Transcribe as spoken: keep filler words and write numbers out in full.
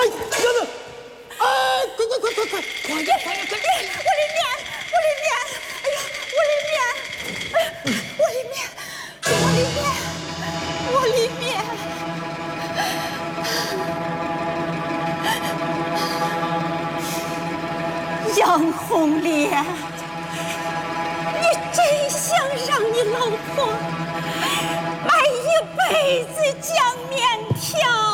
哎，娘子，哎，快快快快快，快点快点快点！ 我的面，我的面，哎呀，我的面，哎呀，我的面，我的面，我的面。杨红莲，你真想让你老婆卖一辈子酱面条？